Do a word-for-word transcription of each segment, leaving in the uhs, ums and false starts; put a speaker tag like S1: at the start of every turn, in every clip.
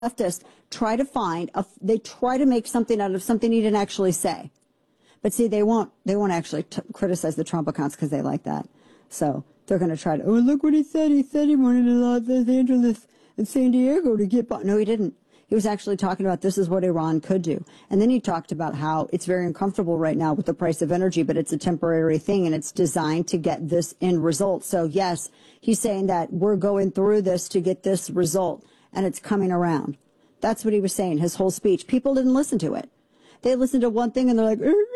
S1: leftists try to find a, they try to make something out of something he didn't actually say. But see, they won't they won't actually t- criticize the Trump accounts because they like that. So they're going to try to, oh, look what he said. He said he wanted Los Angeles and San Diego to get by. No, he didn't. He was actually talking about this is what Iran could do. And then he talked about how it's very uncomfortable right now with the price of energy, but it's a temporary thing and it's designed to get this end result. So, yes, he's saying that we're going through this to get this result and it's coming around. That's what he was saying, his whole speech. People didn't listen to it. They listened to one thing and they're like,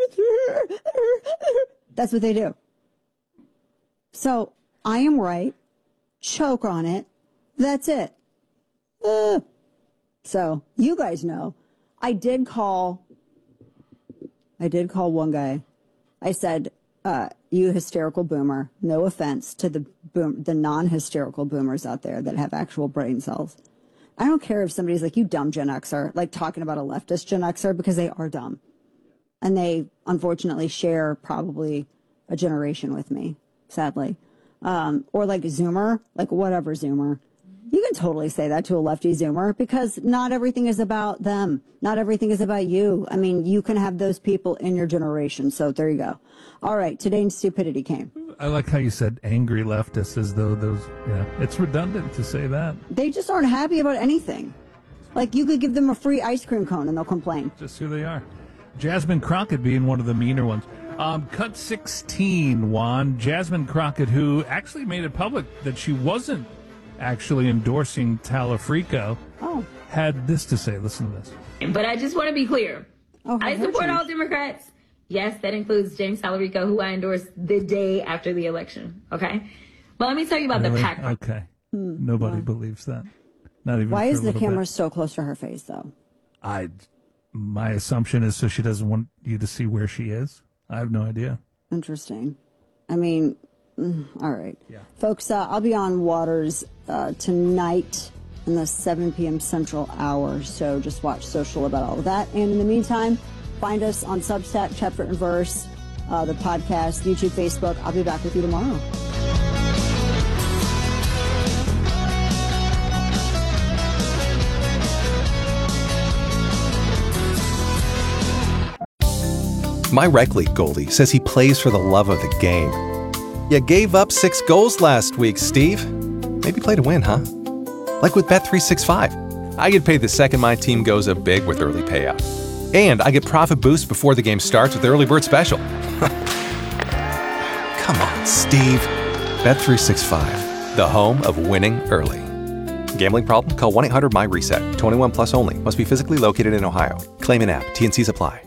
S1: that's what they do. So I am right. Choke on it. That's it. Uh. So you guys know, I did call, I did call one guy. I said, uh, you hysterical boomer, no offense to the boom, the non-hysterical boomers out there that have actual brain cells. I don't care if somebody's like, you dumb Gen Xer, like talking about a leftist Gen Xer, because they are dumb. And they, unfortunately, share probably a generation with me, sadly. Um, or like Zoomer, like whatever Zoomer. You can totally say that to a lefty Zoomer because not everything is about them. Not everything is about you. I mean, you can have those people in your generation. So there you go. All right. Today's stupidity came.
S2: I like how you said angry leftists as though those, you know, it's redundant to say that.
S1: They just aren't happy about anything. Like you could give them a free ice cream cone and they'll complain.
S2: Just who they are. Jasmine Crockett being one of the meaner ones. Um, cut sixteen, Juan. Jasmine Crockett, who actually made it public that she wasn't actually endorsing Talafrico,
S1: oh.
S2: had this to say. Listen to this.
S3: But I just want to be clear.
S1: Oh,
S3: I support all Democrats. Yes, that includes James Talarico, who I endorsed the day after the election. Okay? But let me tell you about
S2: really?
S3: the PAC.
S2: Okay. Hmm. Nobody yeah. believes that. Not even
S1: Why is the camera
S2: bit.
S1: so close to her face, though?
S2: I, my assumption is so she doesn't want you to see where she is. I have no idea.
S1: Interesting. I mean, mm, all right.
S2: Yeah.
S1: Folks, uh, I'll be on Waters uh, tonight in the seven p.m. Central hour, so just watch social about all of that. And in the meantime, find us on Substack, Chapter and Verse, uh, the podcast, YouTube, Facebook. I'll be back with you tomorrow.
S4: My rec league goalie says he plays for the love of the game. You gave up six goals last week, Steve. Maybe play to win, huh? Like with Bet three sixty-five. I get paid the second my team goes up big with early payout. And I get profit boost before the game starts with the early bird special. Come on, Steve. Bet three sixty-five, the home of winning early. Gambling problem? Call one eight hundred M Y reset. twenty-one plus only. Must be physically located in Ohio. Claim an app. T and C's apply.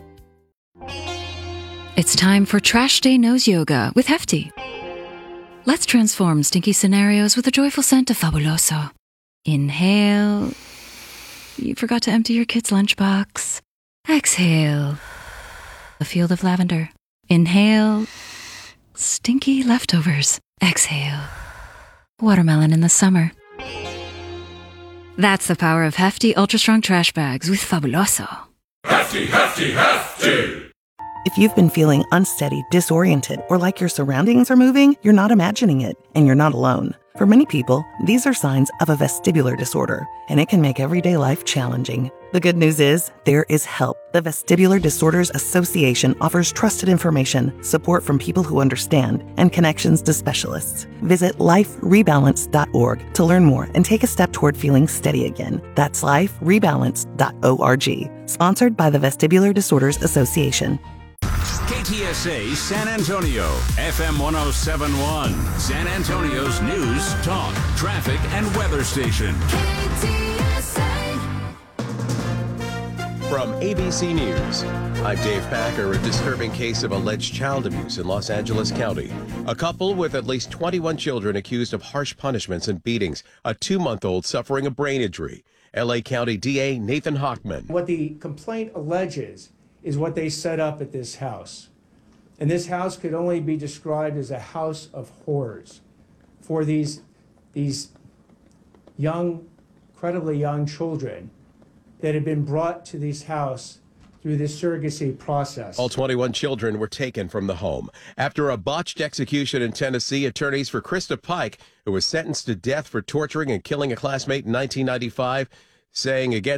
S5: It's time for Trash Day Nose Yoga with Hefty. Let's transform stinky scenarios with a joyful scent of Fabuloso. Inhale. You forgot to empty your kid's lunchbox. Exhale. A field of lavender. Inhale. Stinky leftovers. Exhale. Watermelon in the summer. That's the power of Hefty Ultra Strong Trash Bags with Fabuloso.
S6: Hefty, Hefty, Hefty!
S7: If you've been feeling unsteady, disoriented, or like your surroundings are moving, you're not imagining it, and you're not alone. For many people, these are signs of a vestibular disorder, and it can make everyday life challenging. The good news is, there is help. The Vestibular Disorders Association offers trusted information, support from people who understand, and connections to specialists. Visit life rebalance dot org to learn more and take a step toward feeling steady again. That's life rebalance dot org. Sponsored by the Vestibular Disorders Association.
S6: K T S A San Antonio, F M one oh seven point one, San Antonio's news, talk, traffic, and weather station. K T S A.
S8: From A B C News, I'm Dave Packer. A disturbing case of alleged child abuse in Los Angeles County. A couple with at least twenty-one children accused of harsh punishments and beatings. A two-month-old suffering a brain injury. L A County D A Nathan Hochman.
S9: What the complaint alleges is what they set up at this house. And this house could only be described as a house of horrors for these, these young, incredibly young children that had been brought to this house through this surrogacy process.
S8: All twenty-one children were taken from the home. After a botched execution in Tennessee, attorneys for Krista Pike, who was sentenced to death for torturing and killing a classmate in nineteen ninety-five, saying against